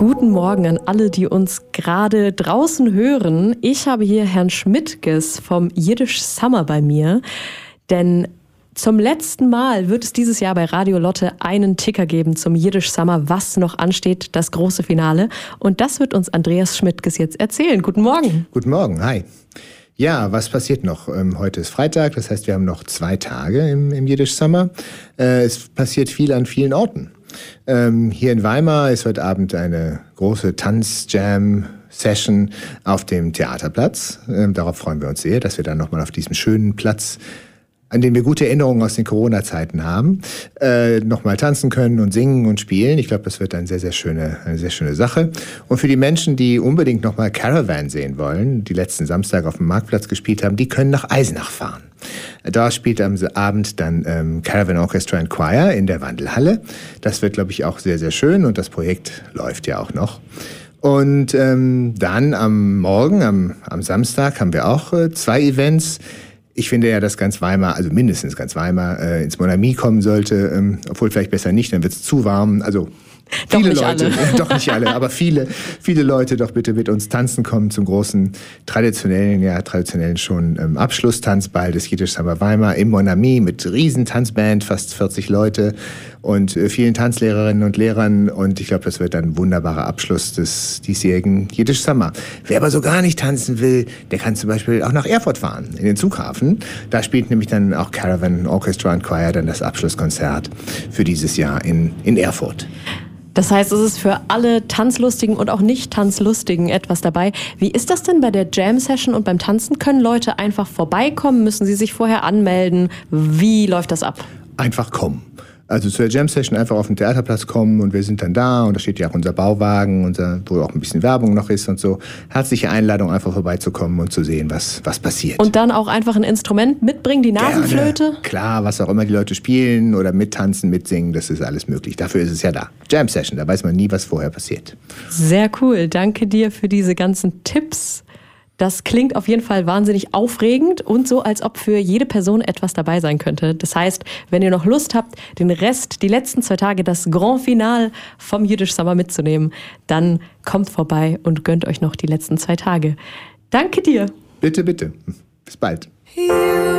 Guten Morgen an alle, die uns gerade draußen hören. Ich habe hier Herrn Schmidtges vom Yiddish Summer bei mir, denn zum letzten Mal wird es dieses Jahr bei Radio Lotte einen Ticker geben zum Yiddish Summer, was noch ansteht, das große Finale. Und das wird uns Andreas Schmidtges jetzt erzählen. Guten Morgen. Guten Morgen, hi. Ja, was passiert noch? Heute ist Freitag, das heißt, wir haben noch 2 Tage im Yiddish Summer. Es passiert viel an vielen Orten. Hier in Weimar ist heute Abend eine große Tanz-Jam-Session auf dem Theaterplatz. Darauf freuen wir uns sehr, dass wir dann nochmal auf diesem schönen Platz, an dem wir gute Erinnerungen aus den Corona-Zeiten haben, nochmal tanzen können und singen und spielen. Ich glaube, das wird eine sehr schöne Sache. Und für die Menschen, die unbedingt nochmal Caravan sehen wollen, die letzten Samstag auf dem Marktplatz gespielt haben, die können nach Eisenach fahren. Da spielt am Abend dann Caravan Orchestra and Choir in der Wandelhalle. Das wird, glaube ich, auch sehr, sehr schön und das Projekt läuft ja auch noch. Und dann am Morgen, am Samstag, haben wir auch 2 Events. Ich finde ja, dass ganz Weimar, also mindestens ganz Weimar, ins Mon Ami kommen sollte, obwohl vielleicht besser nicht, dann wird es zu warm. Also viele Leute, doch nicht alle, aber viele Leute doch bitte mit uns tanzen kommen zum großen traditionellen schon Abschlusstanzball des Yiddish Summer Weimar im Mon Ami mit riesen Tanzband, fast 40 Leute und vielen Tanzlehrerinnen und Lehrern. Und ich glaube, das wird ein wunderbarer Abschluss des diesjährigen Yiddish Summer. Wer aber so gar nicht tanzen will, der kann zum Beispiel auch nach Erfurt fahren, in den Zughafen. Da spielt nämlich dann auch Caravan Orchestra and Choir dann das Abschlusskonzert für dieses Jahr in Erfurt. Das heißt, es ist für alle Tanzlustigen und auch Nicht-Tanzlustigen etwas dabei. Wie ist das denn bei der Jam-Session und beim Tanzen? Können Leute einfach vorbeikommen? Müssen sie sich vorher anmelden? Wie läuft das ab? Einfach kommen. Also zur Jam-Session einfach auf den Theaterplatz kommen und wir sind dann da und da steht ja auch unser Bauwagen, wo auch ein bisschen Werbung noch ist und so. Herzliche Einladung, einfach vorbeizukommen und zu sehen, was passiert. Und dann auch einfach ein Instrument mitbringen, die Nasenflöte? Gerne. Klar, was auch immer die Leute spielen oder mittanzen, mitsingen, das ist alles möglich. Dafür ist es ja da. Jam-Session, da weiß man nie, was vorher passiert. Sehr cool. Danke dir für diese ganzen Tipps. Das klingt auf jeden Fall wahnsinnig aufregend und so, als ob für jede Person etwas dabei sein könnte. Das heißt, wenn ihr noch Lust habt, die letzten 2 Tage, das Grand Finale vom Yiddish Summer mitzunehmen, dann kommt vorbei und gönnt euch noch die letzten 2 Tage. Danke dir. Bitte, bitte. Bis bald.